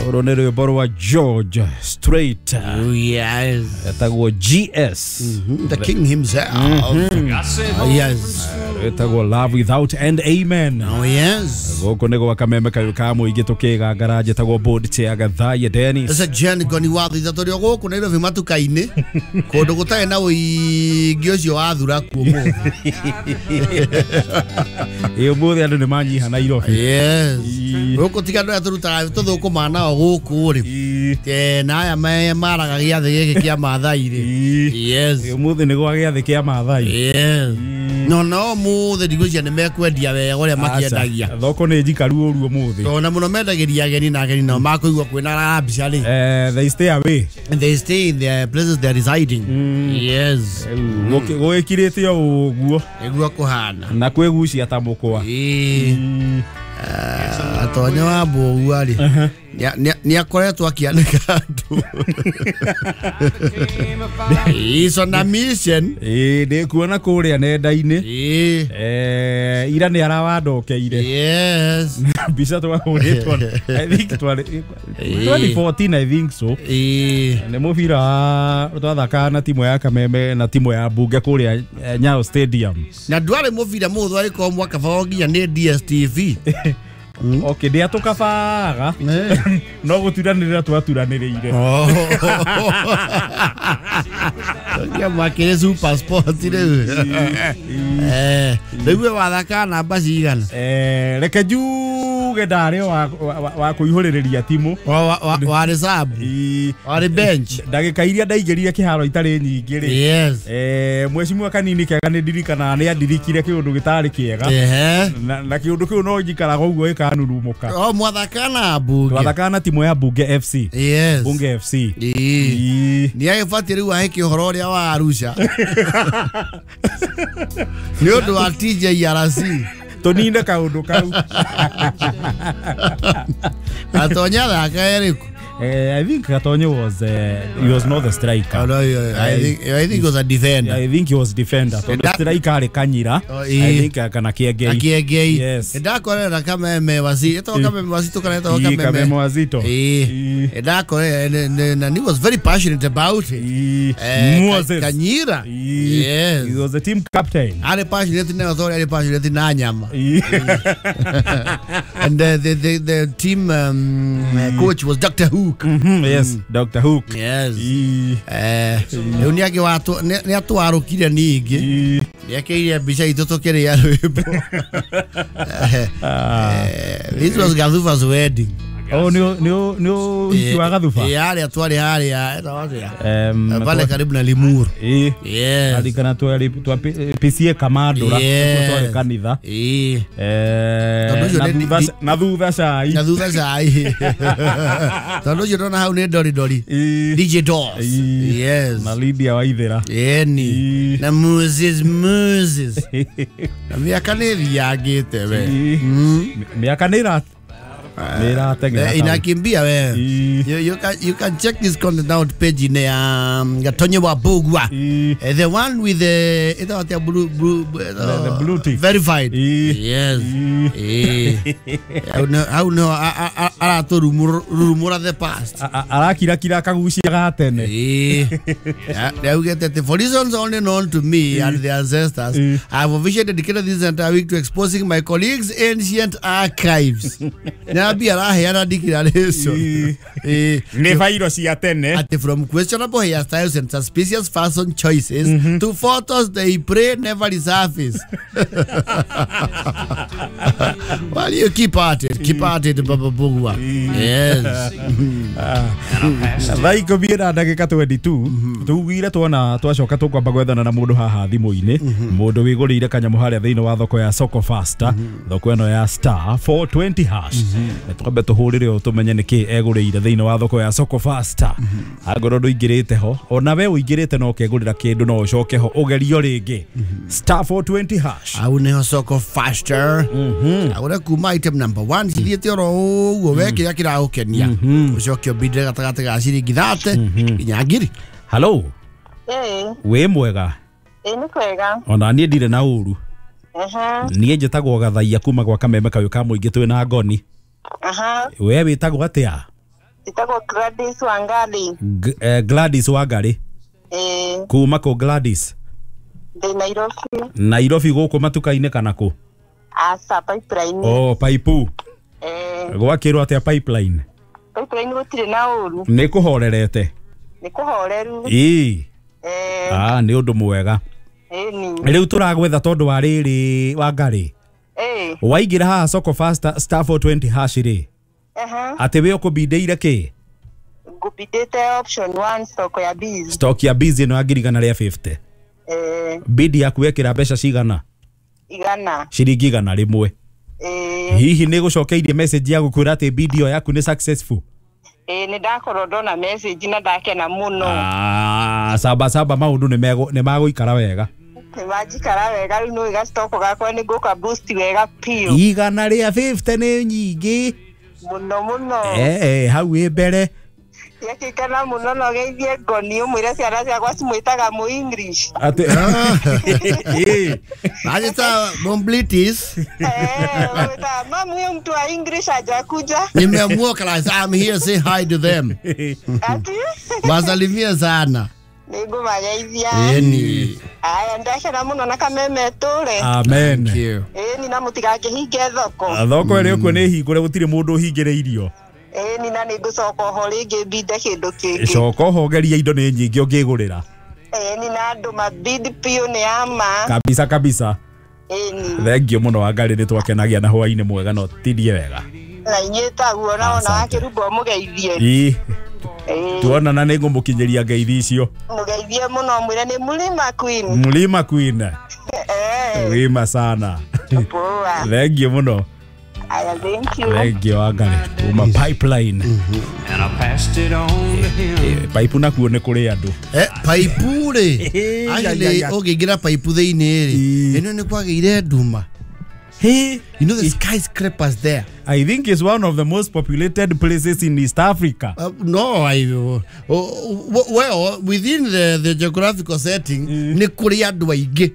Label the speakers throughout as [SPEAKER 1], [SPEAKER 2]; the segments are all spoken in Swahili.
[SPEAKER 1] Oronero Borwa George Strait.
[SPEAKER 2] Oh yes.
[SPEAKER 1] Etagwo GS.
[SPEAKER 2] The king himself. Yes.
[SPEAKER 1] Etagwo Love Without End. Amen.
[SPEAKER 2] Oh yes.
[SPEAKER 1] Goko nego wakameme kayo kamo igitukiga garaje tagwo board chair gathaye Dennis.
[SPEAKER 2] Esa Jen goni wathi thatori goko nero vimatu kaine. Kondo gutae na uigiocio wathura kuomo.
[SPEAKER 1] Iyo muthi andu ni manyiha na iro.
[SPEAKER 2] Yes. Goko tigano aturuta tuthuko mana goko ri. Ke na ya maraga giathe giki kia mathai ri. Yes.
[SPEAKER 1] Iyo muthi ni gwa giathe kia mathai.
[SPEAKER 2] Yes. No muthi ndigucia ni mekwendia we gore makiendagia.
[SPEAKER 1] Thoko ni njikaru oruo muthi.
[SPEAKER 2] Ona muno mendagiria ageni na ageni no makoigwa kwina rabia ri.
[SPEAKER 1] They stay away.
[SPEAKER 2] And they stay in the places they're residing. Yes.
[SPEAKER 1] Gwikirite uguo.
[SPEAKER 2] Eguo kuhana.
[SPEAKER 1] Na kwigucia ta mukwa.
[SPEAKER 2] Atonya wa bogu ari. Ni akoretwo akiandika andu. He's on a mission.
[SPEAKER 1] De kuona kuria nenda-ini. Ira ni arawandokeire.
[SPEAKER 2] Yes.
[SPEAKER 1] Bisa twahuritwo. I think 2014 I think so. Ni mubira twathaka na timu ya Kameme na timu ya Bunge kuria Nyayo Stadium. Na
[SPEAKER 2] ndware mubira mutho ari ko mwaka faogia ni DSTV.
[SPEAKER 1] Okay, dia tukafaga. No guturanirira twaturaniriire.
[SPEAKER 2] Ya makire super sport reu. Reu wathaka namba cigana.
[SPEAKER 1] Reke juge ndare wa kuihuriria timu.
[SPEAKER 2] Wa reserve. Wa bench.
[SPEAKER 1] Ndagika iria ndaigirire kiharo itari nyingi ri.
[SPEAKER 2] Yes.
[SPEAKER 1] Mwecimu kanini kega ni ndirikana ni andirikire kiundu gitari kiega. Na kiundu kiu no njikaraga uguo ikanurumuka.
[SPEAKER 2] Mwathakana Bunge.
[SPEAKER 1] Mwathakana timu ya Bunge FC.
[SPEAKER 2] Yes.
[SPEAKER 1] Bunge FC.
[SPEAKER 2] Ni aifati riu ahiki uhoro ria wa Arusha. Ni undu wa TJRC.
[SPEAKER 1] Toninde kaundu kau.
[SPEAKER 2] Atonya thaka eriku.
[SPEAKER 1] I think Katonyo he was not the striker.
[SPEAKER 2] Oh, no, I think he was a defender.
[SPEAKER 1] I think he was defender. The striker ari Kanyira. I think kana Kiegei.
[SPEAKER 2] Kiegei.
[SPEAKER 1] Yes.
[SPEAKER 2] Edakorera Kameme wazito. Kameme wazito kaneta
[SPEAKER 1] Kameme wazito.
[SPEAKER 2] Edakorera and he was very passionate about it. Kanyira. Yes.
[SPEAKER 1] He was the team captain.
[SPEAKER 2] Ari passionate na authority, ari passionate na nyama. And the team coach was Dr. Who.
[SPEAKER 1] Yes, Dr. Hook.
[SPEAKER 2] Yes. Uniage watu ni atwarukire ningi. Yekeire bicha itotokere ya rwimbo. This was Gathufa's wedding.
[SPEAKER 1] Oh, no, Gathufa.
[SPEAKER 2] Yale atwari hali ya pale karibu na Limuru. Yes.
[SPEAKER 1] Hadi kana PCA Kamado la twari kanitha. Na thutha cai.
[SPEAKER 2] Tondo jirona hau ne dori. DJ Dos. Yes.
[SPEAKER 1] Na Lydia Waithera.
[SPEAKER 2] Eni. Na Moses. Na miaka ni yagite we.
[SPEAKER 1] Miaka ni rat.
[SPEAKER 2] Inakimbia we. You can check this content out page in Gatonyo wa Bogwa. The one with the
[SPEAKER 1] blue tick
[SPEAKER 2] verified. Yes. How no arato rumura the past.
[SPEAKER 1] Arakira kagucia gatene.
[SPEAKER 2] They get that for reasons only known to me and the ancestors. I have officially dedicated this entire week to exposing my colleagues' ancient archives. Be a hair declaration.
[SPEAKER 1] Never see attend.
[SPEAKER 2] From questionable hairstyles and suspicious fashion choices to photos they pray never resurface. Well, you keep at it, Baba Bugwa. Yes.
[SPEAKER 1] Vai kobira ndagika 22 tugwire twana twacoka tukwamba gwethana na mundu haha thimu-ini mundu wigurire kanyamu haria thiini wa thoko ya Soko Faster thoko eno ya star 420 hash twambe tuhurire utumenye niki egurire thiini wa thoko ya Soko Faster agoro nduingirite ho ona we uingirite no kegurira kindu no ucoke ho ugerio ringi star 420 hash
[SPEAKER 2] au ne Soko Faster au kuma item number 1 thiriete oro ugo weke yakira ukenia ucoke bidre gatagate ga ciringi 30 inyangiri.
[SPEAKER 1] Hello. We mwega.
[SPEAKER 3] Ni kwega.
[SPEAKER 1] Ona nie ndire na uru. Nie njitagwo Gathaia kuma gwa Kameme kayo ka muingi twi na ngoni. We witagwo atia?
[SPEAKER 3] Itako Gladys Wangari.
[SPEAKER 1] Gladys Wangari. Kuma ko Gladys?
[SPEAKER 3] De Nairobi.
[SPEAKER 1] Nairobi gũkũ matuka-inĩ kana kũ?
[SPEAKER 3] Asa pipeline.
[SPEAKER 1] Oh, paipu. Gwakĩrwo atĩa pipeline?
[SPEAKER 3] Pipeline gũtirĩ na ũru.
[SPEAKER 1] Nĩ kũhorerete?
[SPEAKER 3] Nĩ kũhoreru.
[SPEAKER 1] Nĩ ũndũ mwega. Rĩu tũragwetha tondũ wa rĩrĩ Wangari. Waingĩra haha Soko Fasta star 420 hash rĩ. Atĩ we ũkũbindĩire kĩ?
[SPEAKER 3] Ngũbindĩte option 1 stock ya biz.
[SPEAKER 1] Stock ya biz ĩno ya 150. Bidi yaku wekĩra mbeca cigana?
[SPEAKER 3] Igana.
[SPEAKER 1] Ciringi igana rĩmwe. Hihi nĩ gũcokeirie message ya gũkwĩra atĩ bidi ĩyo yaku nĩ successful?
[SPEAKER 3] Nĩ ndakorwo ndona message na ndakena mũno.
[SPEAKER 1] Saba maũndũ nĩ magũikara wega.
[SPEAKER 3] Nĩmajikara wega, rĩu nĩ gacitoko gakwa nĩ ngũka boost wega piũ.
[SPEAKER 1] Igana rĩa 50 nĩ nyingĩ
[SPEAKER 3] mũno.
[SPEAKER 1] Hau mbere
[SPEAKER 3] yakikana mũno no geithie ngoni ũmwĩre ciana ciakwa cimwĩtaga mu English.
[SPEAKER 2] Najita Bomblitis.
[SPEAKER 3] Mama huyo mtu wa English hajakuja.
[SPEAKER 2] Nimeamua class, I'm here say hi to them. Wasalimia sana.
[SPEAKER 3] Nĩngũmageithia. Aya ndakena mũno na kameme tũre.
[SPEAKER 1] Amen.
[SPEAKER 2] Thank you.
[SPEAKER 3] Ni na mũtigahinge thoko.
[SPEAKER 1] Thoko ĩrĩa ũkuo nĩ hingũre gũtirĩ mũndũ ũhingĩrĩirio.
[SPEAKER 3] Ni na nĩngũcoka ho rĩngĩ binde kĩndũ kĩngĩ.
[SPEAKER 1] Coka ho geria indo nĩ nyingĩ ũngĩgũrĩra.
[SPEAKER 3] Ni na andũ mabid piũ nĩ ama.
[SPEAKER 1] Kabisa. Thengio mũno Wangari, nĩ twakenagia na hwainĩ mwega no tidie wega.
[SPEAKER 3] Na inyuĩ taguo na ona wakĩrumba mũgeithie.
[SPEAKER 1] Tuonana nĩ ngũmũkinyĩria ngeithi icio.
[SPEAKER 3] Mũgeithie mũno mwĩre nĩ
[SPEAKER 1] Mlima Queen. Wima sana. Thengio mũno.
[SPEAKER 3] Thank you.
[SPEAKER 1] Thank you Wangari. Uma pipeline.
[SPEAKER 4] And I passed it on to him.
[SPEAKER 1] Paipu nakuo nĩ kũrĩ andũ.
[SPEAKER 2] Paipu rĩ. Agile ũngĩingĩra paipu thĩinĩ rĩ. Ĩno nĩ kwagĩire nduma. You know the skyscrapers there.
[SPEAKER 1] I think it's one of the most populated places in East Africa.
[SPEAKER 2] Well, within the geographical setting, nĩ kũrĩ andũ aingĩ.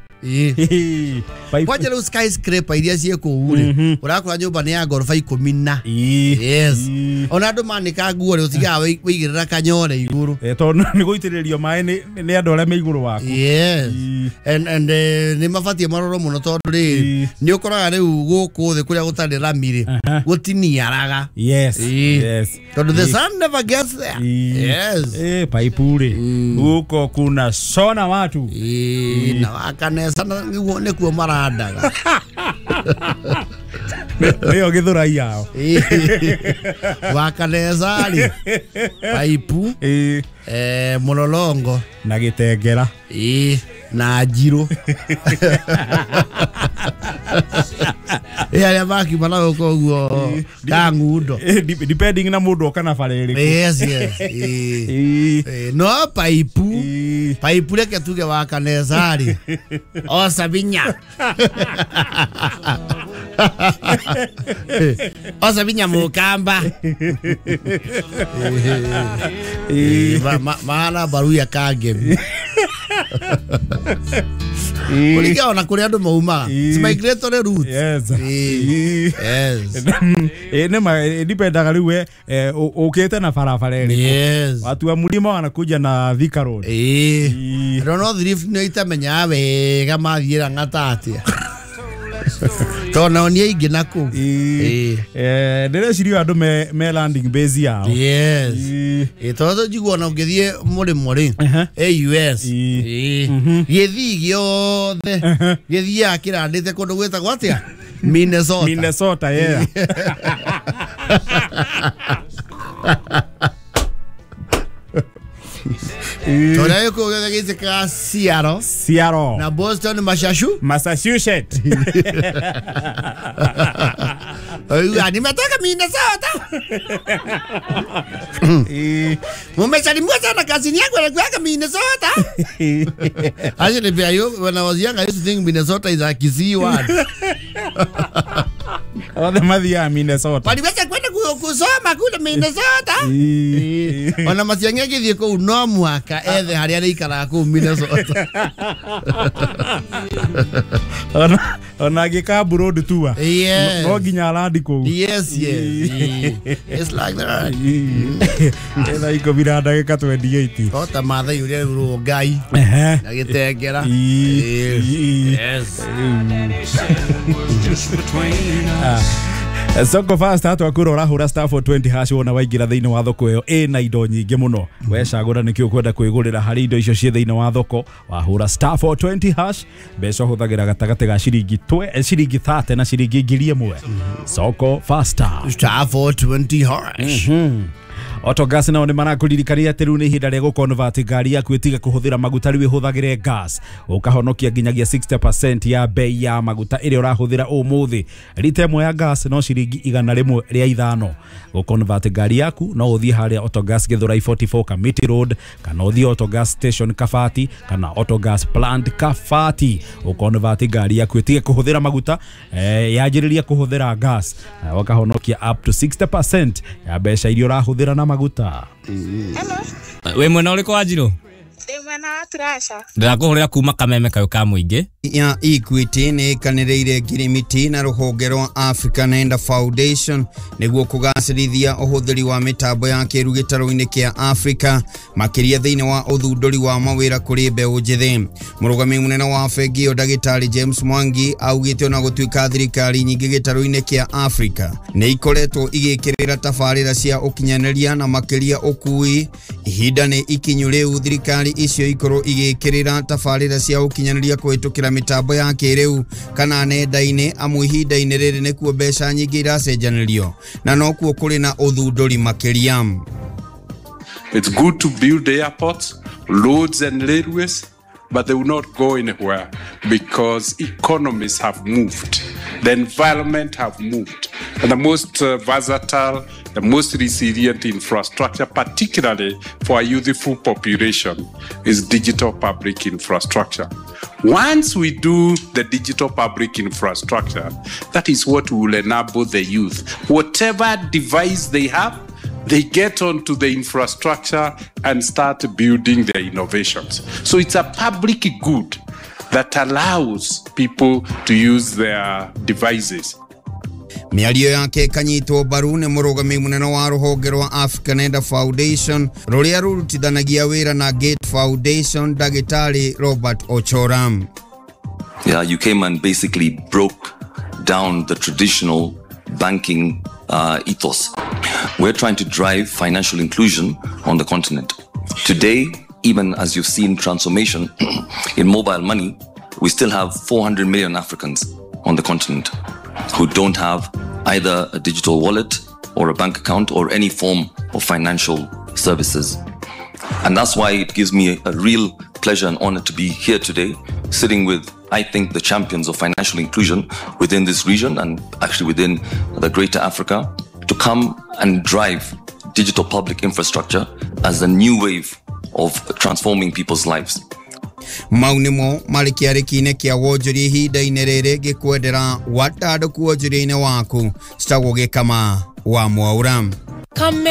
[SPEAKER 2] Kwaja rĩu skyscraper iria ciĩkũu rĩ, ũrakora nyũmba nĩ ya ngoroba 10. Yes. Ona andũ manĩka nguo rĩ ũtigaga wĩigĩrĩra kanyore igũrũ.
[SPEAKER 1] Tondũ nĩ gũitĩrĩrio maĩ nĩ andũ arĩa me igũrũ waku.
[SPEAKER 2] Yes. And nĩ mabatie marorwo mũno tondũ rĩ nĩ ũkoraga rĩu gũkũ thĩ kũrĩa gũtarĩ rami rĩ gũtiniaraga.
[SPEAKER 1] Yes.
[SPEAKER 2] Tondũ the sun never gets there. Yes.
[SPEAKER 1] Paipu rĩ huko kuna sona watu.
[SPEAKER 2] Na wakane sana nĩkuo marandaga.
[SPEAKER 1] Nĩyo gĩthũrai yao.
[SPEAKER 2] Wakaneza rĩ Paipu, Mũlolongo
[SPEAKER 1] na Gĩtengera
[SPEAKER 2] na Njirũ. Arĩa makiuma na gũkũ ũguo Kang'undo.
[SPEAKER 1] Depending na mũndũ oka na bara ĩrĩkũ.
[SPEAKER 2] Yes. No Paipu reke tuge Wakaneza rĩ Osabinya. Osabinya Mukamba. Maana baruya Kagemi. Kulikia ona kuri andu mauma. It's migratory route.
[SPEAKER 1] Yes.
[SPEAKER 2] Yes.
[SPEAKER 1] Dipendaga rĩu ũkĩte na barabara ĩrĩkũ.
[SPEAKER 2] Yes.
[SPEAKER 1] Watu wa Mlima wanakuja na Thika Road.
[SPEAKER 2] Rono thrift nĩ itamenya wega mathiĩra ngatatia. Tona nie ingĩ naku.
[SPEAKER 1] Ndĩreciria andũ me landing base yao.
[SPEAKER 2] Yes. Tondũ njiguo na ũngĩthiĩ mũrĩmo rĩ AUS. Gĩthii gĩothe gĩthiaga kĩrandĩte kũndũ gwĩtagwo atĩa? Minnesota, yeah. Tona yuko gĩtĩka Seattle na Boston, Massachusetts. Nimetoka Minnesota. Mumesalimia sana kazini yangu alikuwa Minnesota. Actually, when I was young, I used to think Minnesota is a Kisii word.
[SPEAKER 1] The madhi ya Minnesota.
[SPEAKER 2] Waliweza kwenda kusoma kule Minnesota. Ona masiangia githie ko no mwaka ethe harĩa rĩikaraga kũu Minnesota.
[SPEAKER 1] ona gikabu road tour no ginya landi ko
[SPEAKER 2] yes it's like that
[SPEAKER 1] ena iko birada gika 28
[SPEAKER 2] ota matha yule rugai agitengera yes
[SPEAKER 1] Soko Fast hatu akuro rahura star 420 hash wona waingira thiini wa thoko iyo ina indo nyingi muno wecagura nikio ukwenda kwigurira hari indo icio cie thiini wa thoko wahura star 420 hash mbeca huthagira gatagati ga ciringi 30 na ciringi 1,000 Soko Fast
[SPEAKER 2] star 420 hash
[SPEAKER 1] Autogas nao ni marakuririkania ati riu ni ihinda ria guconvert ngari yaku itiga kuhuthira maguta riu ihuthagire gas ukahonokia nginyagia 60% ya bei ya maguta ire urahuthira umuthi lita imwe ya gas no ciringi 100 ria 5 guconvert ngari yaku no uthie haria Autogas Githurai 44 Kamiti Road kana uthie Autogas Station Kabati kana Autogas Plant Kabati uconvert ngari yaku itiga kuhuthira maguta yajiriria kuhuthira gas ukahonokia up to 60% ya beca irio urahuthira na maguta.
[SPEAKER 5] Hello. We mwena uliko Wanjiru?
[SPEAKER 3] Mwena wa Turasha.
[SPEAKER 5] Ndakuhurira kuma Kameme kayo ka muingi.
[SPEAKER 6] Ya Equity ni kanireire ngirimiti na ruhonge rwa African End Foundation niguo kugacirithia uhuthiri wa mitambo ya kiru gitaro-ini kia Africa makiria thiini wa uthunduri wa mawira kuri mbeu njithi. Murugami munene wa bengi yo Dagitari James Mwangi augite ona gutuika thirikari nyingi gitaro-ini kia Africa ni ikoretwo igikirira tabarira cia ukinyaniria na makiria ukui ihinda ni ikinyu riu thirikari icio ikoro igikirira tabarira cia ukinyaniria kuhitukira mitambo ya kiriu kana nenda-ini amwe ihinda-ini riri nikuo mbeca nyingi iracenjanirio na no kuo kuri na uthunduri makiria.
[SPEAKER 7] It's good to build airports, roads and railways, but they will not go anywhere because economies have moved, the environment have moved, and the most versatile, the most resilient infrastructure, particularly for a youthful population, is digital public infrastructure. Once we do the digital public infrastructure, that is what will enable the youth. Whatever device they have, they get onto the infrastructure and start building their innovations. So it's a public good that allows people to use their devices.
[SPEAKER 6] Miario yake kanyitwo baru ni murugami munene wa ruhonge rwa African End Foundation ruria rurutithanagia wira na Gate Foundation Dagitari Robert Ochoram.
[SPEAKER 8] Yeah, you came and basically broke down the traditional banking ethos. We're trying to drive financial inclusion on the continent. Today, even as you've seen transformation in mobile money, we still have 400 million Africans on the continent who don't have either a digital wallet or a bank account or any form of financial services. And that's why it gives me a real pleasure and honor to be here today, sitting with, I think, the champions of financial inclusion within this region and actually within the greater Africa to come and drive digital public infrastructure as a new wave of transforming people's lives.
[SPEAKER 6] Maunimo malikiarikine kia wojuri ihinda-ini riri gikwendera watanduku wojuri-ini waku citagwo gikama wa Mwaura.